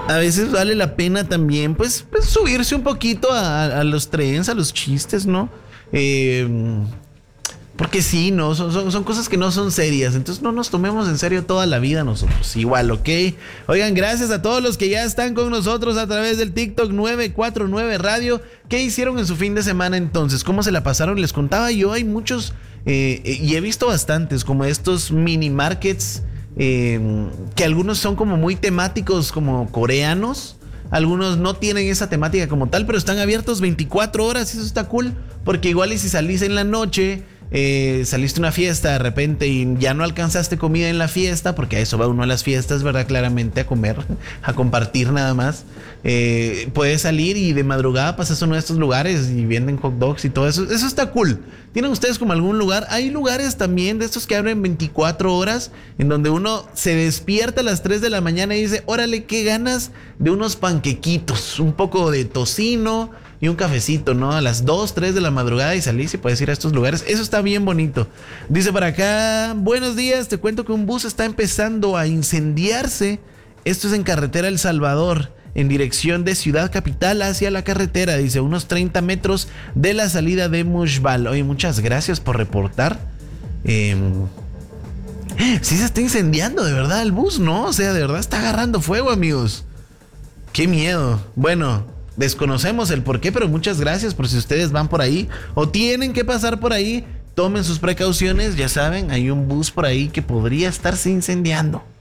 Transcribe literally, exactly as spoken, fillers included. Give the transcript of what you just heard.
A veces vale la pena también, pues, pues subirse un poquito a, a los trends, a los chistes, ¿no? Eh, porque sí, ¿no? Son, son, son cosas que no son serias. Entonces no nos tomemos en serio toda la vida nosotros. Igual, ¿ok? Oigan, gracias a todos los que ya están con nosotros a través del TikTok nueve cuatro nueve Radio. ¿Qué hicieron en su fin de semana entonces? ¿Cómo se la pasaron? Les contaba yo, hay muchos, eh, y he visto bastantes, como estos mini markets, eh, que algunos son como muy temáticos, como coreanos. Algunos no tienen esa temática como tal, pero están abiertos veinticuatro horas y eso está cool. Porque igual y si salís en la noche, eh, saliste a una fiesta de repente y ya no alcanzaste comida en la fiesta, porque a eso va uno a las fiestas, ¿verdad? Claramente a comer, a compartir nada más. Eh, puedes salir y de madrugada pasas a uno de estos lugares y venden hot dogs y todo eso. Eso está cool. ¿Tienen ustedes como algún lugar? Hay lugares también de estos que abren veinticuatro horas, en donde uno se despierta a las tres de la mañana y dice, órale, qué ganas de unos panquequitos, un poco de tocino y un cafecito, ¿no? A las dos, tres de la madrugada y salís y puedes ir a estos lugares. Eso está bien bonito. Dice por acá, buenos días, te cuento que un bus está empezando a incendiarse. Esto es en carretera El Salvador, en dirección de Ciudad Capital hacia la carretera, dice, unos treinta metros de la salida de Mushbal. Oye, muchas gracias por reportar. Eh, sí se está incendiando, de verdad, el bus, ¿no? O sea, de verdad está agarrando fuego, amigos. Qué miedo. Bueno, desconocemos el por qué, pero muchas gracias por si ustedes van por ahí o tienen que pasar por ahí. Tomen sus precauciones, ya saben, hay un bus por ahí que podría estarse incendiando.